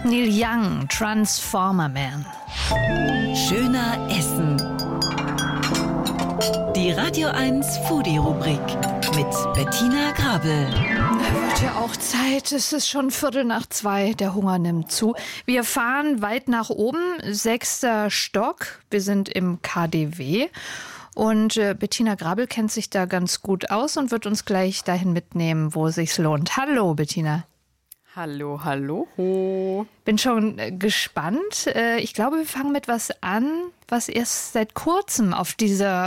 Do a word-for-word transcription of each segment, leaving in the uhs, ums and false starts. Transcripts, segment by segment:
Neil Young, Transformer Man. Schöner Essen. Die Radio eins Foodie-Rubrik mit Bettina Grabel. Da wird ja auch Zeit. Es ist schon Viertel nach zwei. Der Hunger nimmt zu. Wir fahren weit nach oben. Sechster Stock. Wir sind im K D W. Und äh, Bettina Grabel kennt sich da ganz gut aus und wird uns gleich dahin mitnehmen, wo es sich lohnt. Hallo, Bettina. Hallo, hallo. Bin schon äh, gespannt. Äh, ich glaube, wir fangen mit was an, was erst seit kurzem auf dieser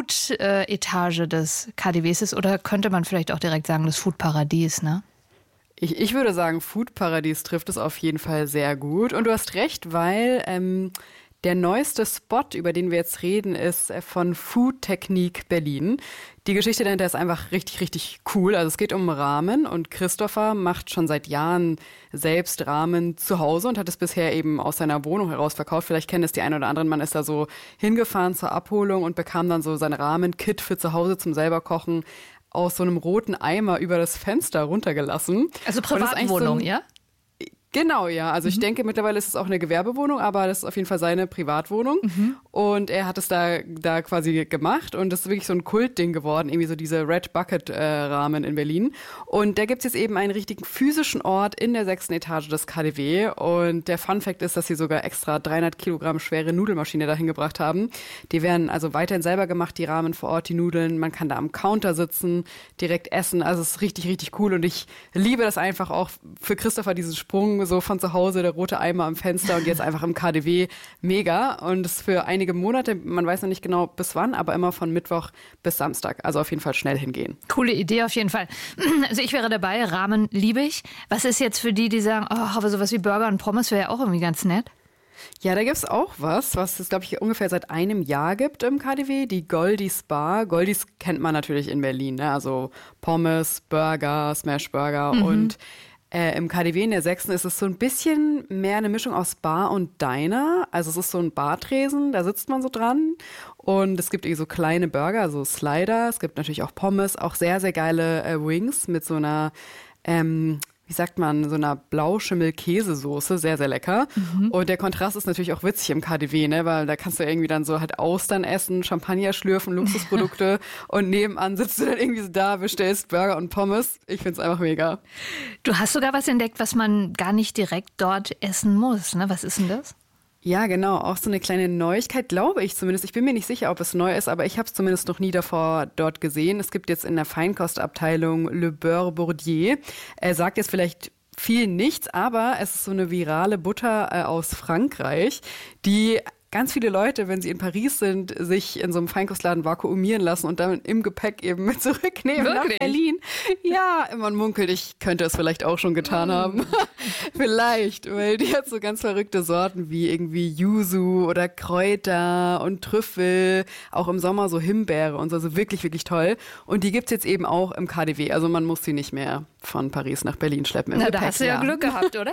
Food-Etage des K D Ws ist. Oder könnte man vielleicht auch direkt sagen, das Food-Paradies, ne? Ich, ich würde sagen, Food-Paradies trifft es auf jeden Fall sehr gut. Und du hast recht, weil ähm, der neueste Spot, über den wir jetzt reden, ist von Food Technique Berlin. Die Geschichte dahinter ist einfach richtig, richtig cool. Also es geht um Ramen und Christopher macht schon seit Jahren selbst Ramen zu Hause und hat es bisher eben aus seiner Wohnung heraus verkauft. Vielleicht kennen es die einen oder anderen. Man ist da so hingefahren zur Abholung und bekam dann so sein Ramen-Kit für zu Hause zum selber kochen aus so einem roten Eimer über das Fenster runtergelassen. Also Privatwohnung, so ja? Genau, ja. Also mhm. ich denke, mittlerweile ist es auch eine Gewerbewohnung, aber das ist auf jeden Fall seine Privatwohnung. Mhm. Und er hat es da, da quasi gemacht und das ist wirklich so ein Kultding geworden, irgendwie so diese Red Bucket äh, Ramen in Berlin. Und da gibt's jetzt eben einen richtigen physischen Ort in der sechsten Etage des K D W. Und der Funfact ist, dass sie sogar extra dreihundert Kilogramm schwere Nudelmaschine dahin gebracht haben. Die werden also weiterhin selber gemacht, die Ramen vor Ort, die Nudeln. Man kann da am Counter sitzen, direkt essen. Also es ist richtig, richtig cool und ich liebe das einfach auch für Christopher, diesen Sprung so von zu Hause, der rote Eimer am Fenster und jetzt einfach im K D W. Mega. Und das für einige Monate, man weiß noch nicht genau bis wann, aber immer von Mittwoch bis Samstag. Also auf jeden Fall schnell hingehen. Coole Idee auf jeden Fall. Also ich wäre dabei, Ramen liebe ich. Was ist jetzt für die, die sagen, oh, aber sowas wie Burger und Pommes wäre ja auch irgendwie ganz nett? Ja, da gibt's auch was, was es, glaube ich, ungefähr seit einem Jahr gibt im K D W, die Goldies Bar. Goldies kennt man natürlich in Berlin, ne? Also Pommes, Burger, Smashburger mhm. und Äh, im K D W in der sechsten ist es so ein bisschen mehr eine Mischung aus Bar und Diner. Also es ist so ein Bartresen, da sitzt man so dran und es gibt irgendwie so kleine Burger, so Slider. Es gibt natürlich auch Pommes, auch sehr, sehr geile äh, Wings mit so einer, ähm, wie sagt man, so einer Blauschimmel-Käsesoße, sehr, sehr lecker. Mhm. Und der Kontrast ist natürlich auch witzig im K D W, ne, weil da kannst du irgendwie dann so halt Austern essen, Champagner schlürfen, Luxusprodukte und nebenan sitzt du dann irgendwie so da, bestellst Burger und Pommes. Ich find's einfach mega. Du hast sogar was entdeckt, was man gar nicht direkt dort essen muss, ne? Was ist denn das? Ja, genau. Auch so eine kleine Neuigkeit, glaube ich zumindest. Ich bin mir nicht sicher, ob es neu ist, aber ich habe es zumindest noch nie davor dort gesehen. Es gibt jetzt in der Feinkostabteilung Le Beurre Bourdieu. Er sagt jetzt vielleicht viel nichts, aber es ist so eine virale Butter äh, aus Frankreich, die ganz viele Leute, wenn sie in Paris sind, sich in so einem Feinkostladen vakuumieren lassen und dann im Gepäck eben mit zurücknehmen Wirklich? nach Berlin. Ja, man munkelt, ich könnte es vielleicht auch schon getan haben. Vielleicht, weil die hat so ganz verrückte Sorten wie irgendwie Yuzu oder Kräuter und Trüffel, auch im Sommer so Himbeere und so, also wirklich, wirklich toll. Und die gibt's jetzt eben auch im K D W, also man muss sie nicht mehr von Paris nach Berlin schleppen im Na, Gepäck. da hast du ja, ja Glück gehabt, oder?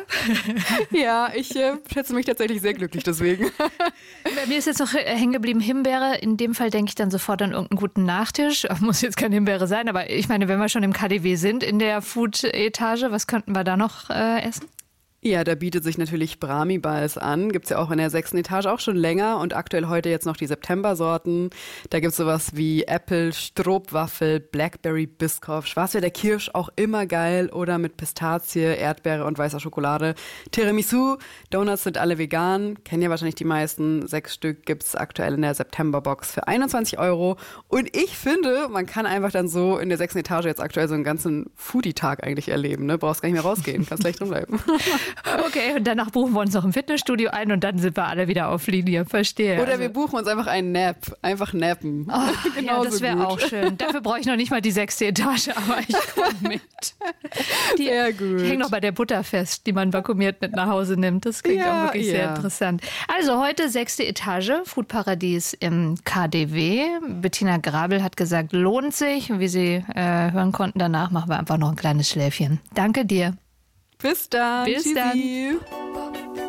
Ja, ich äh, schätze mich tatsächlich sehr glücklich deswegen. Bei mir ist jetzt noch hängen geblieben Himbeere. In dem Fall denke ich dann sofort an irgendeinen guten Nachtisch. Muss jetzt keine Himbeere sein, aber ich meine, wenn wir schon im K D W sind, in der Food-Etage, was könnten wir da noch äh, essen? Ja, da bietet sich natürlich Brahmi-Balls an. Gibt's ja auch in der sechsten Etage auch schon länger und aktuell heute jetzt noch die September-Sorten. Da gibt's sowas wie Apple, Stroopwaffel, Blackberry, Biscoff, Schwarzwälder Kirsch, auch immer geil oder mit Pistazie, Erdbeere und weißer Schokolade. Tiramisu, Donuts sind alle vegan, kennen ja wahrscheinlich die meisten. Sechs Stück gibt's aktuell in der September-Box für einundzwanzig Euro. Und ich finde, man kann einfach dann so in der sechsten Etage jetzt aktuell so einen ganzen Foodie-Tag eigentlich erleben. Ne? Brauchst gar nicht mehr rausgehen, kannst gleich drin bleiben. Okay, und danach buchen wir uns noch im Fitnessstudio ein und dann sind wir alle wieder auf Linie, verstehe. Oder also. wir buchen uns einfach einen Nap, einfach nappen. Oh, ja, das wäre auch schön. Dafür brauche ich noch nicht mal die sechste Etage, aber ich komme mit. Die, sehr gut. Ich hänge noch bei der Butter fest, die man vakuumiert mit nach Hause nimmt. Das klingt ja, auch wirklich ja. sehr interessant. Also heute sechste Etage, Foodparadies im K D W. Bettina Grabel hat gesagt, lohnt sich. Wie Sie äh, hören konnten, danach machen wir einfach noch ein kleines Schläfchen. Danke dir. Bis dann. Bis Tschüssi. dann.